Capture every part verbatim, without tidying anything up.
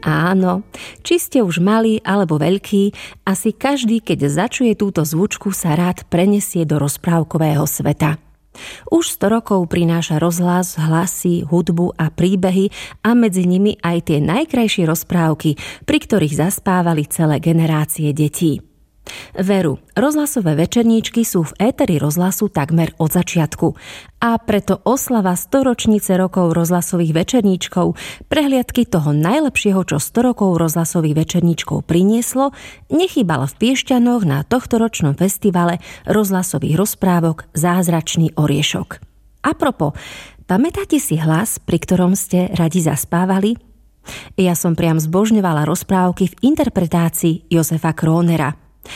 Áno, či ste už malí alebo veľkí, asi každý, keď začuje túto zvučku, sa rád prenesie do rozprávkového sveta. Už sto rokov prináša rozhlas, hlasy, hudbu a príbehy a medzi nimi aj tie najkrajšie rozprávky, pri ktorých zaspávali celé generácie detí. Veru, rozhlasové večerníčky sú v éteri rozhlasu takmer od začiatku a preto oslava storočnice rokov rozhlasových večerníčkov, prehliadky toho najlepšieho, čo sto rokov rozhlasových večerníčkov prinieslo, nechýbal v Piešťanoch na tohtoročnom festivale rozhlasových rozprávok Zázračný oriešok. Apropo, pamätáte si hlas, pri ktorom ste radi zaspávali? Ja som priam zbožňovala rozprávky v interpretácii Josefa Krónera.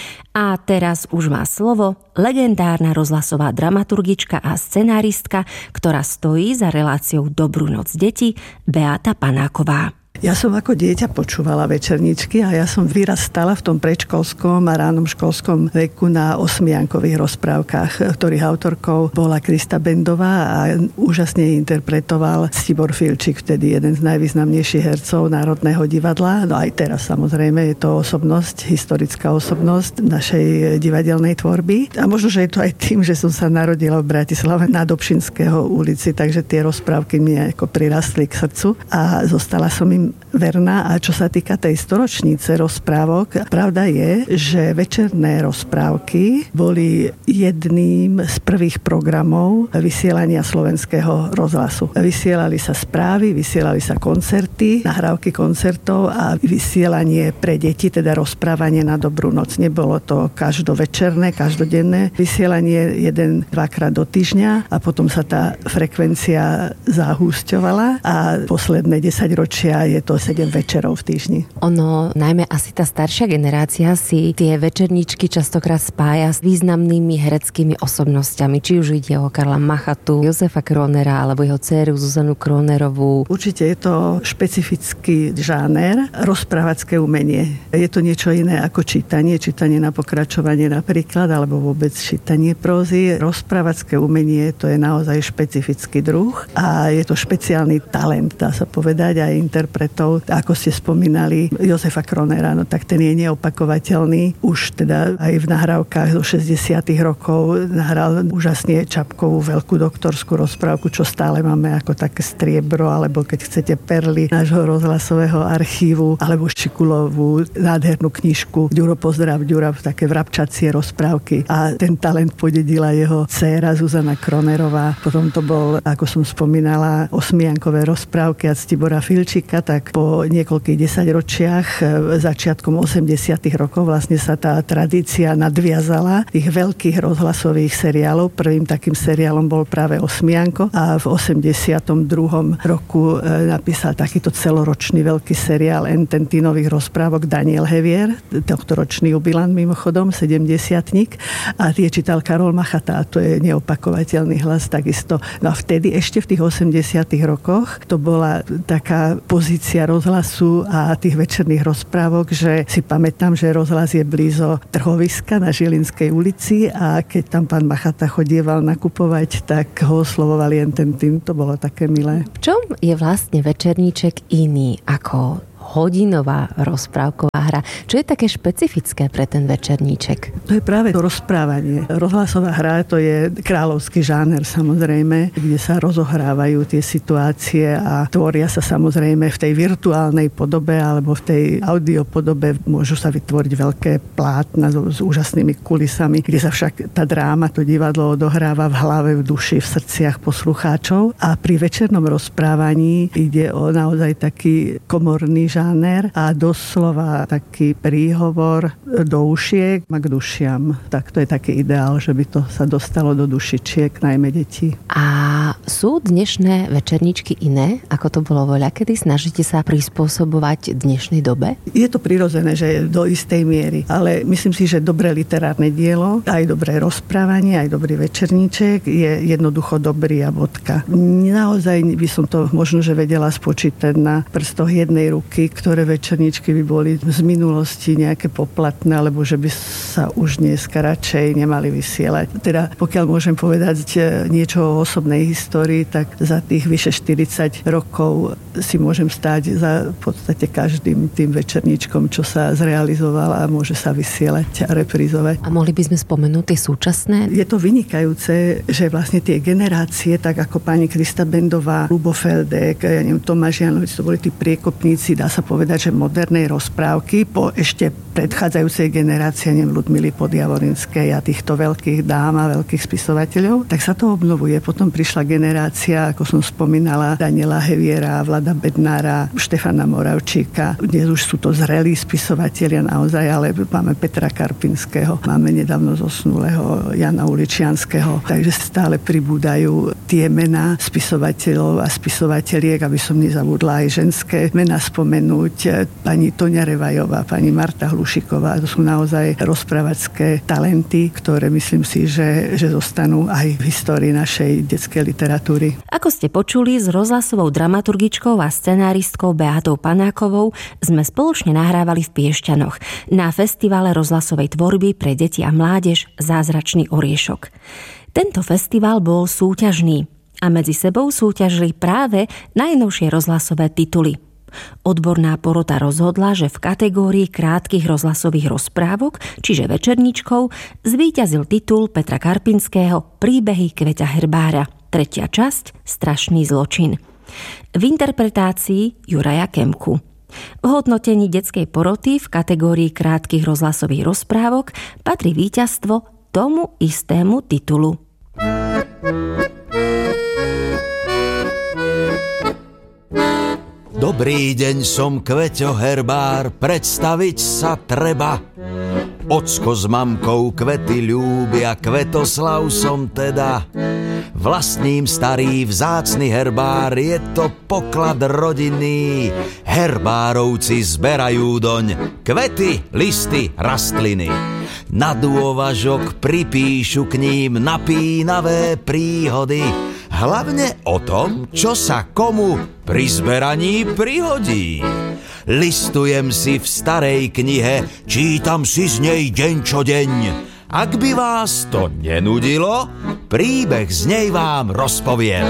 A teraz už má slovo legendárna rozhlasová dramaturgička a scenáristka, ktorá stojí za reláciou Dobrú noc deti, Beata Panáková. Ja som ako dieťa počúvala večerníčky a ja som vyrastala v tom predškolskom a ránom školskom veku na osmiankových rozprávkach, ktorých autorkou bola Krista Bendová a úžasne interpretoval Tibor Filčík, vtedy jeden z najvýznamnejších hercov Národného divadla. No aj teraz samozrejme je to osobnosť, historická osobnosť našej divadelnej tvorby. A možno, že je to aj tým, že som sa narodila v Bratislave na Dobšinského ulici, takže tie rozprávky mi ako prirastli k srdcu a zostala som im verná. A čo sa týka tej storočnice rozprávok, pravda je, že večerné rozprávky boli jedným z prvých programov vysielania slovenského rozhlasu. Vysielali sa správy, vysielali sa koncerty, nahrávky koncertov a vysielanie pre deti, teda rozprávanie na Dobrú noc. Nebolo to každovečerné, každodenné vysielanie jeden, dvakrát do týždňa a potom sa tá frekvencia zahúsťovala a posledné desaťročia je to sedem večerov v týždni. Ono, najmä asi tá staršia generácia si tie večerníčky častokrát spája s významnými hereckými osobnosťami. Či už ide o Karla Machatu, Josefa Krónera alebo jeho dcéru Zuzanu Krónerovú. Určite je to špecifický žáner, rozprávacké umenie. Je to niečo iné ako čítanie, čítanie na pokračovanie napríklad, alebo vôbec čítanie prózy. Rozprávacké umenie to je naozaj špecifický druh a je to špeciálny talent, dá sa povedať, aj interpretov. Ako ste spomínali Josefa Krónera, no tak ten je neopakovateľný. Už teda aj v nahrávkach zo šesťdesiatych rokov nahral úžasne Čapkovú veľkú doktorskú rozprávku, čo stále máme ako také striebro, alebo keď chcete perly nášho rozhlasového archívu, alebo Šikulovú nádhernú knižku Ďuro pozdrav Ďura, také vrabčacie rozprávky. A ten talent podedila jeho dcéra Zuzana Krónerová. Potom to bol, ako som spomínala, osmiankové rozprávky a Tibora Filčíka, tak po niekoľkých desaťročiach, začiatkom osemdesiatych rokov vlastne sa tá tradícia nadviazala tých veľkých rozhlasových seriálov. Prvým takým seriálom bol práve Osmianko a v osemdesiatom druhom roku napísal takýto celoročný veľký seriál Ententínových rozprávok Daniel Hevier, tohtoročný jubilant mimochodom, sedemdesiatnik, a tie čítal Karol Machata a to je neopakovateľný hlas takisto. No a vtedy ešte v tých osemdesiatych rokoch to bola taká pozícia rozhlasu a tých večerných rozprávok, že si pamätám, že rozhlas je blízo trhoviska na Žilinskej ulici a keď tam pán Machata chodieval nakupovať, tak ho oslovovali Ententín. To bolo také milé. V čom je vlastne večerníček iný ako hodinová rozprávková hra? Čo je také špecifické pre ten večerníček? To je práve to rozprávanie. Rozhlasová hra to je kráľovský žáner samozrejme, kde sa rozohrávajú tie situácie a tvoria sa samozrejme v tej virtuálnej podobe alebo v tej audiopodobe. Môžu sa vytvoriť veľké plátna s, s úžasnými kulisami, kde sa však tá dráma, to divadlo odohráva v hlave, v duši, v srdciach poslucháčov. A pri večernom rozprávaní ide o naozaj taký komorný žáner a doslova taký príhovor do ušiek a k dušiam. Tak to je taký ideál, že by to sa dostalo do dušičiek, najmä detí. A sú dnešné večerníčky iné, ako to bolo voľakedy? Snažíte sa prispôsobovať dnešnej dobe? Je to prirodzené, že do istej miery, ale myslím si, že dobré literárne dielo, aj dobré rozprávanie, aj dobrý večerníček je jednoducho dobrý a bodka. Naozaj by som to možno, že vedela spočítať na prstoch jednej ruky, ktoré večerníčky by boli z minulosti nejaké poplatné, alebo že by sa už dneska radšej nemali vysielať. Teda pokiaľ môžem povedať niečo o osobnej histórii, tak za tých vyše štyridsať rokov si môžem stáť za v podstate každým tým večerníčkom, čo sa zrealizoval a môže sa vysielať a reprízovať. A mohli by sme spomenúť tie súčasné? Je to vynikajúce, že vlastne tie generácie, tak ako pani Krista Bendová, Ľubo Feldek, ja neviem, Tomáš Janovič, to boli tí priekopníci, dá sa povedať, že modernej rozprávky po ešte predchádzajúcej generácie, neviem, Ľudmily Podjavorinskej a týchto veľkých dám a veľkých spisovateľov, tak sa to obnovuje. Potom prišla generácia, ako som spomínala, Daniela Heviera, Vlada Bednára, Štefana Moravčíka. Dnes už sú to zrelí spisovatelia naozaj, ale máme Petra Karpinského, máme nedávno zosnulého Jana Uličianskeho, takže stále pribúdajú tie mená spisovateľov a spisovateľiek, aby som nezabudla aj ženské mená spomenúť. Pani Toňa Revajová, pani Marta Hlušiková, to sú naozaj rozprávačské talenty, ktoré myslím si, že, že zostanú aj v histórii našej detskej literatúry. Ako ste počuli, s rozhlasovou dramaturgičkou a scenáristkou Beatou Panákovou sme spoločne nahrávali v Piešťanoch na festivale rozhlasovej tvorby pre deti a mládež Zázračný oriešok. Tento festival bol súťažný a medzi sebou súťažili práve najnovšie rozhlasové tituly. Odborná porota rozhodla, že v kategórii krátkych rozhlasových rozprávok, čiže večerníčkov, zvíťazil titul Petra Karpinského Príbehy Kveťa Herbára, tretia časť Strašný zločin. V interpretácii Juraja Kemku. V hodnotení detskej poroty v kategórii krátkych rozhlasových rozprávok patrí víťazstvo tomu istému titulu. Dobrý deň, som Kveťo Herbár, predstaviť sa treba. Ocko s mamkou kvety ľúbia, Kvetoslav som teda. Vlastním starý vzácny herbár, je to poklad rodinný. Herbárovci zberajú doň kvety, listy, rastliny. Na dôvažok pripíšu k ním napínavé príhody. Hlavne o tom, čo sa komu pri zberaní prihodí. Listujem si v starej knihe, čítam si z nej deň čo deň. Ak by vás to nenudilo, príbeh z nej vám rozpoviem.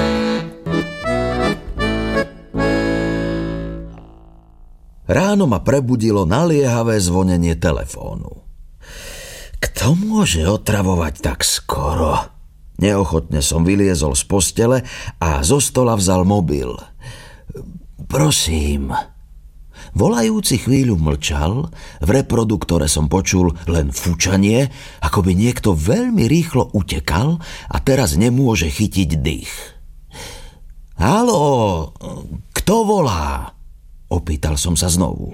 Ráno ma prebudilo naliehavé zvonenie telefónu. Kto môže otravovať tak skoro? Neochotne som vyliezol z postele a zo stola vzal mobil. Prosím. Volajúci chvíľu mlčal, v reproduktore som počul len fučanie, ako by niekto veľmi rýchlo utekal a teraz nemôže chytiť dých. Haló, kto volá? Opýtal som sa znovu.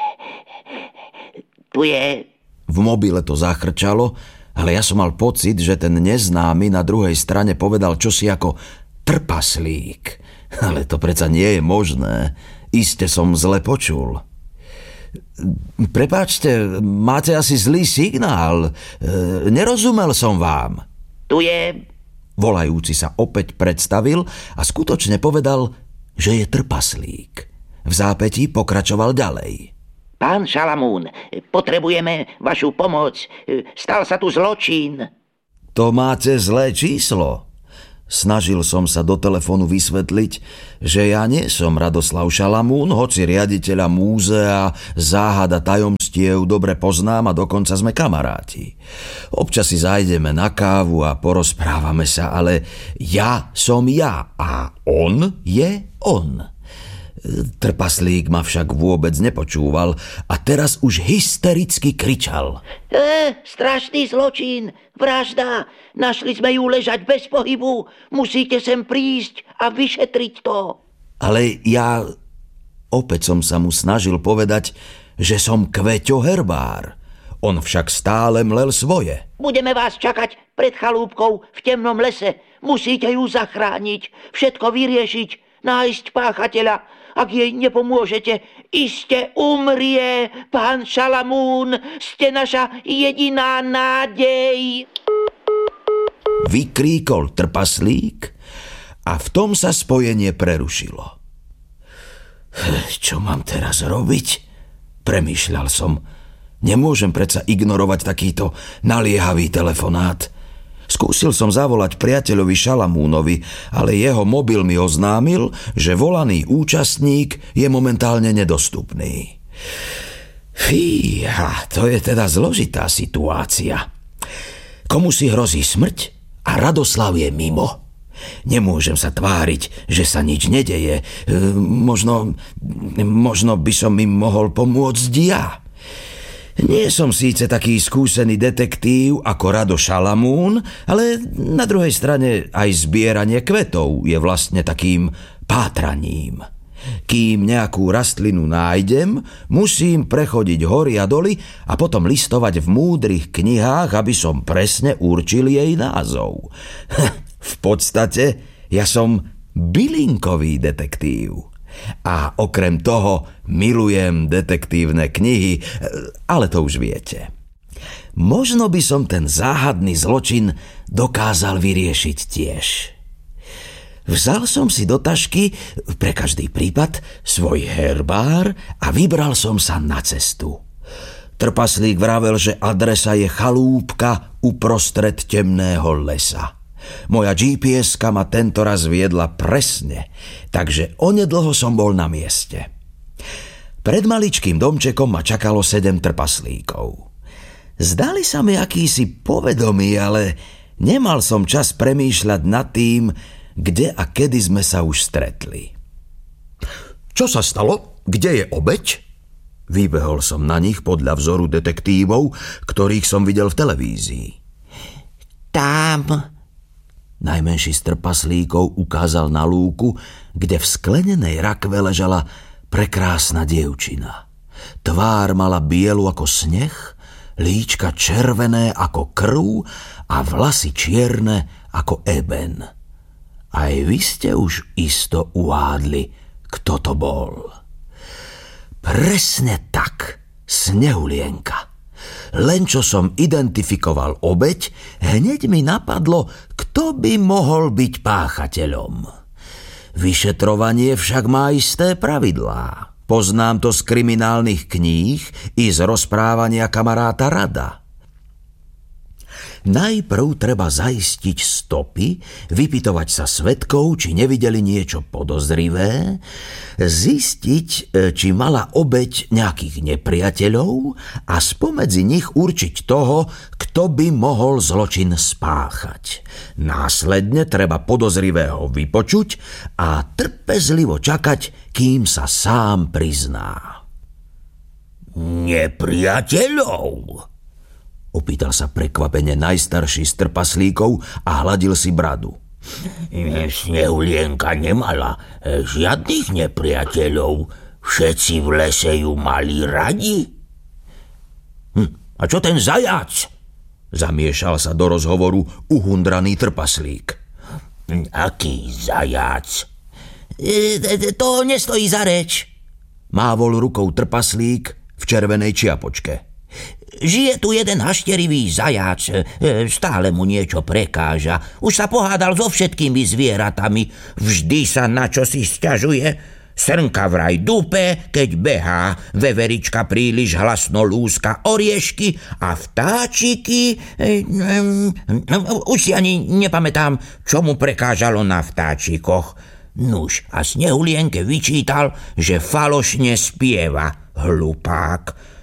Tu je... V mobile to zachrčalo, ale ja som mal pocit, že ten neznámy na druhej strane povedal čosi ako trpaslík. Ale to predsa nie je možné. Iste som zle počul. Prepáčte, máte asi zlý signál. E, nerozumel som vám. Tu je... Volajúci sa opäť predstavil a skutočne povedal, že je trpaslík. V zápätí pokračoval ďalej. Pán Šalamún, potrebujeme vašu pomoc. Stal sa tu zločin. To máte zlé číslo. Snažil som sa do telefónu vysvetliť, že ja nie som Radoslav Šalamún, hoci riaditeľa múzea záhada tajomstiev dobre poznám a dokonca sme kamaráti. Občas si zájdeme na kávu a porozprávame sa, ale ja som ja a on je on. Trpaslík ma však vôbec nepočúval a teraz už hystericky kričal. E, strašný zločin, vražda, našli sme ju ležať bez pohybu, musíte sem prísť a vyšetriť to. Ale ja... Opäť som sa mu snažil povedať, že som Kveťo Herbár. On však stále mlel svoje. Budeme vás čakať pred chalúbkou v temnom lese, musíte ju zachrániť, všetko vyriešiť, nájsť páchateľa. Ak jej nepomôžete, iste umrie, pán Šalamún, ste naša jediná nádej. Vykríkol trpaslík a v tom sa spojenie prerušilo. Čo mám teraz robiť? Premýšľal som. Nemôžem predsa ignorovať takýto naliehavý telefonát. Skúsil som zavolať priateľovi Šalamúnovi, ale jeho mobil mi oznámil, že volaný účastník je momentálne nedostupný. Fíha, to je teda zložitá situácia. Komu si hrozí smrť a Radoslav je mimo. Nemôžem sa tváriť, že sa nič nedeje. Možno, možno by som im mohol pomôcť ja. Nie som síce taký skúsený detektív ako Rado Šalamún, ale na druhej strane aj zbieranie kvetov je vlastne takým pátraním. Kým nejakú rastlinu nájdem, musím prechodiť hory a doly a potom listovať v múdrych knihách, aby som presne určil jej názov. V podstate ja som bylinkový detektív. A okrem toho milujem detektívne knihy, ale to už viete. Možno by som ten záhadný zločin dokázal vyriešiť tiež. Vzal som si do tašky pre každý prípad svoj herbár a vybral som sa na cestu. Trpaslík vravel, že adresa je chalúpka uprostred temného lesa. Moja gé pé eska ma tento raz viedla presne, takže onedlho som bol na mieste. Pred maličkým domčekom ma čakalo sedem trpaslíkov. Zdali sa mi akýsi povedomí, ale nemal som čas premýšľať nad tým, kde a kedy sme sa už stretli. Čo sa stalo? Kde je obeť? Vybehol som na nich podľa vzoru detektívov, ktorých som videl v televízii. Tam... Najmenší z trpaslíkov ukázal na lúku, kde v sklenenej rakve ležala prekrásna dievčina. Tvár mala bielu ako sneh, líčka červené ako krv a vlasy čierne ako eben. Aj vy ste už isto uhádli, kto to bol. Presne tak, Snehulienka. Len čo som identifikoval obeť, hneď mi napadlo, kto by mohol byť páchateľom. Vyšetrovanie však má isté pravidlá. Poznám to z kriminálnych kníh i z rozprávania kamaráta Rada. Najprv treba zaistiť stopy, vypytovať sa svedkov, či nevideli niečo podozrivé, zistiť, či mala obeť nejakých nepriateľov a spomedzi nich určiť toho, kto by mohol zločin spáchať. Následne treba podozrivého vypočuť a trpezlivo čakať, kým sa sám prizná. Nepriateľov? Opýtal sa prekvapene najstarší z trpaslíkov a hladil si bradu. Snehulienka nemala žiadnych nepriateľov. Všetci v lese ju mali radi. Hm, a čo ten zajac? Zamiešal sa do rozhovoru uhundraný trpaslík. Aký zajac? E, to nestojí za reč. Mávol rukou trpaslík v červenej čiapočke. Žije tu jeden hašterivý zajac, stále mu niečo prekáža. Už sa pohádal so všetkými zvieratami, vždy sa na čo si sťažuje. Srnka vraj dupe, keď behá, veverička príliš hlasno lúska oriešky a vtáčiky... Už si ani nepamätám, čo mu prekážalo na vtáčikoch. Nuž, a Snehulienke vyčítal, že falošne spieva, hlupák.